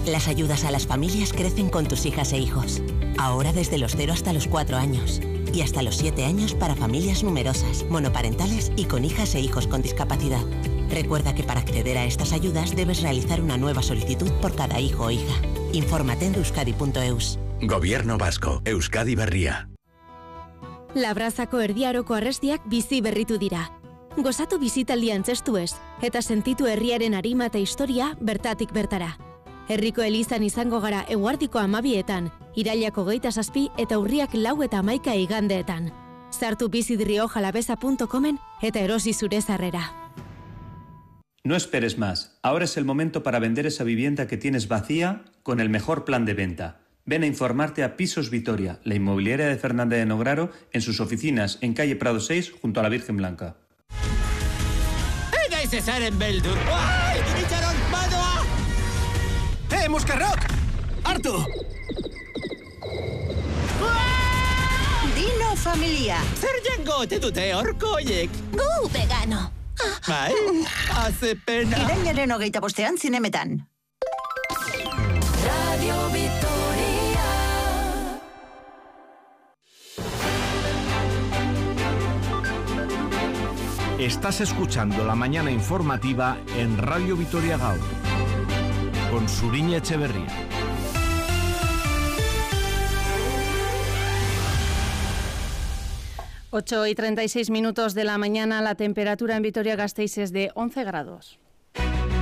Las ayudas a las familias crecen con tus hijas e hijos. Ahora desde los 0 hasta los 4 años. Y hasta los 7 años para familias numerosas, monoparentales y con hijas e hijos con discapacidad. Recuerda que para acceder a estas ayudas debes realizar una nueva solicitud por cada hijo o hija. Infórmate en euskadi.eus. Gobierno Vasco, Euskadi Berria. Labrazako erdiaroko arrestiak bizi berritu dira. Gozatu bizitaldia antzestuez, eta sentitu herriaren arima eta historia bertatik bertara. Herriko elizan izango gara eguardiko 12etan, irailako 27 eta urriak 4 eta 11 igandeetan. Sartu bizidriojalabesa.comen eta erosi zure sarrera. No esperes más. Ahora es el momento para vender esa vivienda que tienes vacía con el mejor plan de venta. Ven a informarte a Pisos Vitoria, la inmobiliaria de Fernández de Nograro, en sus oficinas en calle Prado 6, junto a la Virgen Blanca. Cesaren beldur. Ai, itxaron, badoa! Muskarrok! Hartu! Dino familia. Zer jango ote dute horkoiek? Gu vegano. Bai, hace pena. Irailaren 25ean zinemetan. Radio Vitoria. Estás escuchando la mañana informativa en Radio Vitoria Gaur, con Suriña Echeverría. Ocho y 36 minutos de la mañana, la temperatura en Vitoria-Gasteiz es de 11 grados.